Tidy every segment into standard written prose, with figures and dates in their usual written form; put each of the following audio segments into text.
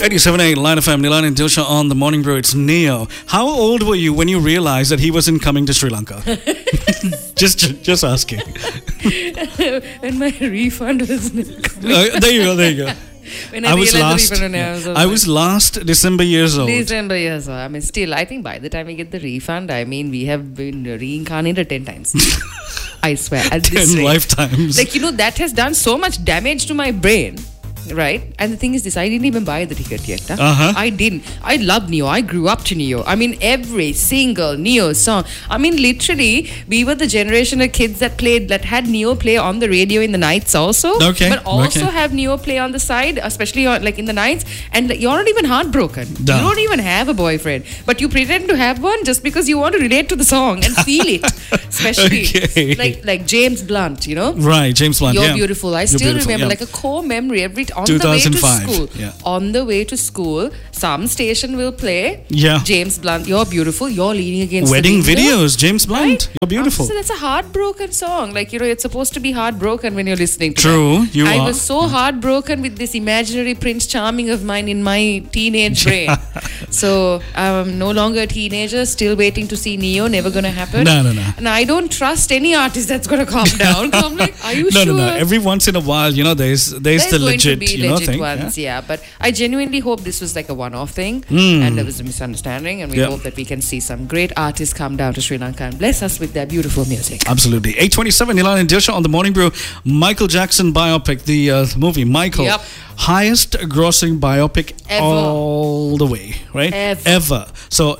87.8 Line FM, Nilan and Dilsha on the Morning Brew. It's Neo. How old were you when you realized that he wasn't coming to Sri Lanka? just asking. When my refund was There you go. When I realized the refund, I was last December years old. December years old. I mean, still, I think by the time we get the refund, I mean, we have been reincarnated 10 times. I swear. At 10 lifetimes. Like, that has done so much damage to my brain. Right? And the thing is this, I didn't even buy the ticket yet. I didn't. I love Neo. I grew up to Neo. I mean, every single Neo song. I mean, literally, we were the generation of kids that had Neo play on the radio in the nights also. Okay. But also have Neo play on the side, especially like in the nights. And you're not even heartbroken. Duh. You don't even have a boyfriend. But you pretend to have one just because you want to relate to the song and feel it. Especially like James Blunt, Right, James Blunt. You're beautiful. I still remember like a core memory on 2005. the way to school. Yeah. On the way to school, some station will play James Blunt. You're beautiful. You're leaning against wedding the window. videos. James Blunt. Right? You're beautiful. So that's a heartbroken song. Like it's supposed to be heartbroken when you're listening to True, that. you are. I was so heartbroken with this imaginary Prince Charming of mine in my teenage brain. So I'm no longer a teenager. Still waiting to see Neo. Never gonna happen. No. And I don't trust any artist that's gonna calm down. So I'm like, are you sure? No. Every once in a while, there's the legit, legit thing. Ones, but I genuinely hope this was like a one-off thing and there was a misunderstanding, and we hope that we can see some great artists come down to Sri Lanka and bless us with their beautiful music. Absolutely. 8:27, Nilan and Dilsha on the Morning Brew. Michael Jackson biopic, the movie Michael. Yep. Highest grossing biopic ever. All the way, right? Ever. So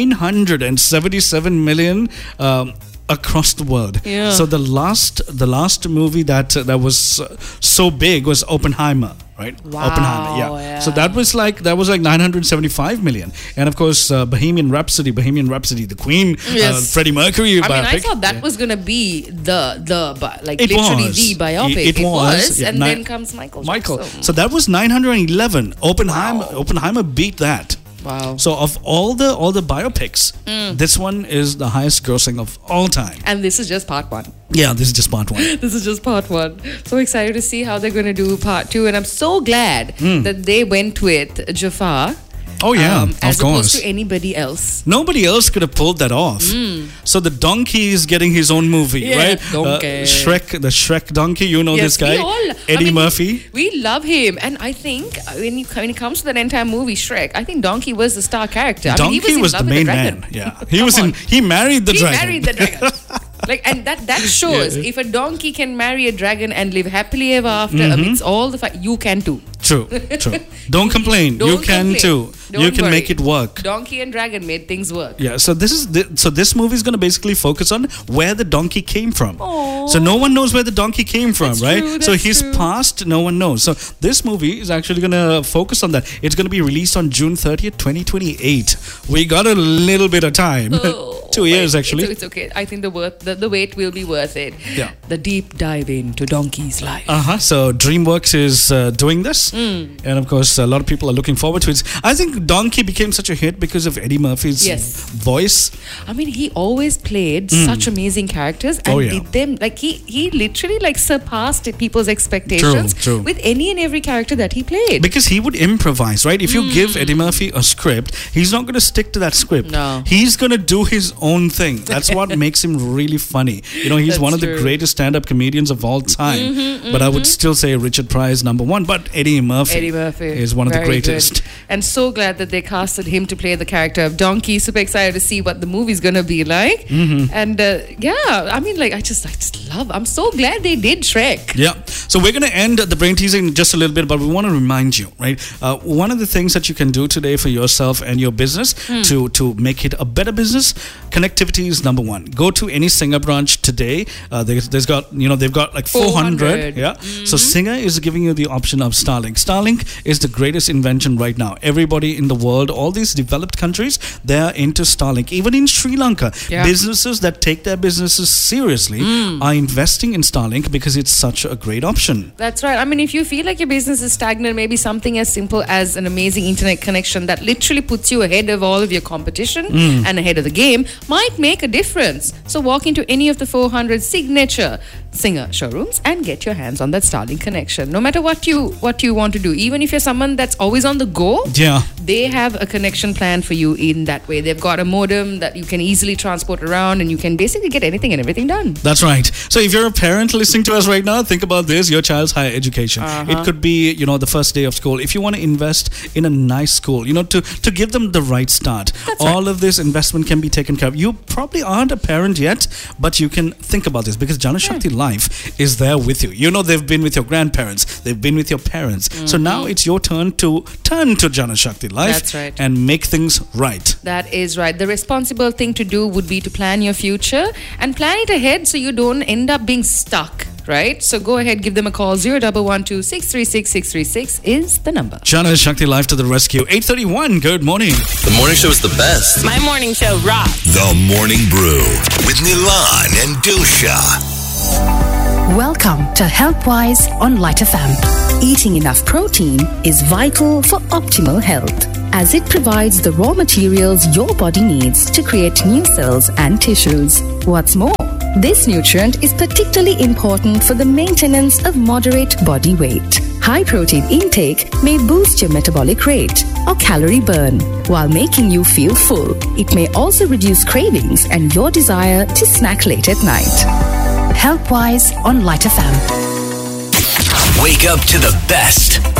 977 million across the world. Yeah. So the last movie that was so big was Oppenheimer, right? Wow. Oppenheimer, yeah. So that was like 975 million. And of course Bohemian Rhapsody, the Queen, Freddie Mercury biopic. I thought that was going to be the biopic. It was. And then comes Michael. So that was 911. Oppenheimer beat that. Wow. So of all the biopics, this one is the highest grossing of all time. And this is just part one. Yeah, this is just part one. This is just part one. So excited to see how they're going to do part two. And I'm so glad that they went with Jafar. Oh yeah, as of course. Opposed to anybody else. Nobody else could have pulled that off. So the donkey is getting his own movie, right? Donkey. The Shrek donkey. This guy, Eddie Murphy. We love him, and I think when it comes to that entire movie, Shrek, I think Donkey was the star character. Donkey was the main man. Yeah, he married the dragon. He married the dragon. And that shows if a donkey can marry a dragon and live happily ever after amidst all the fight, you can too. True. Don't complain. You can too. You can make it work. Donkey and dragon made things work. Yeah. So this movie is going to basically focus on where the donkey came from. Aww. So no one knows where the donkey came from, That's right? True, so his past, no one knows. So this movie is actually going to focus on that. It's going to be released on June 30th, 2028. We got a little bit of time. 2 years actually. It's okay. I think the wait will be worth it. Yeah. The deep dive into Donkey's life. So DreamWorks is doing this, and of course a lot of people are looking forward to it. I think Donkey became such a hit because of Eddie Murphy's voice. I mean, he always played such amazing characters and did them like he literally surpassed people's expectations with any and every character that he played. Because he would improvise, right? If you give Eddie Murphy a script, he's not going to stick to that script. No. He's going to do his own thing. That's what makes him really funny. He's one of the greatest stand-up comedians of all time. But I would still say Richard Pryor is number one. But Eddie Murphy is one of the greatest. Good. And so glad that they casted him to play the character of Donkey. Super excited to see what the movie's gonna be like. And I mean, I just love. I'm so glad they did Shrek. Yeah. So we're gonna end the brain teasing in just a little bit, but we want to remind you, right? One of the things that you can do today for yourself and your business to make it a better business, connectivity is number one. Go to any Singer branch today. They've got like 400. Yeah. So Singer is giving you the option of Starlink. Starlink is the greatest invention right now. Everybody in the world, all these developed countries, they are into Starlink. Even in Sri Lanka, businesses that take their businesses seriously are investing in Starlink because it's such a great option. That's right. I mean, if you feel like your business is stagnant, maybe something as simple as an amazing internet connection that literally puts you ahead of all of your competition and ahead of the game. might make a difference. So walk into any of the 400 signature Singer showrooms and get your hands on that Starlink connection. No matter what you want to do, even if you're someone that's always on the go, they have a connection plan for you in that way. They've got a modem that you can easily transport around, and you can basically get anything and everything done. That's right. So if you're a parent listening to us right now, think about this: your child's higher education. It could be, the first day of school. If you want to invest in a nice school, to give them the right start, all of this investment can be taken care of. You probably aren't a parent yet, but you can think about this, because Janashakti Life is there with you. They've been with your grandparents, they've been with your parents. So now it's your turn to turn to Janashakti Life and make things right. That is right. The responsible thing to do would be to plan your future and plan it ahead so you don't end up being stuck. Right? So go ahead, give them a call. 0112 636 636 is the number. Janashakti Life to the rescue. 8:31. Good morning. The morning show is the best. My morning show rocks. The Morning Brew with Nilan and Dusha. Welcome to HealthWise on Light FM. Eating enough protein is vital for optimal health, as it provides the raw materials your body needs to create new cells and tissues. What's more, this nutrient is particularly important for the maintenance of moderate body weight. High protein intake may boost your metabolic rate or calorie burn while making you feel full. It may also reduce cravings and your desire to snack late at night. HealthWise on Light FM. Wake up to the best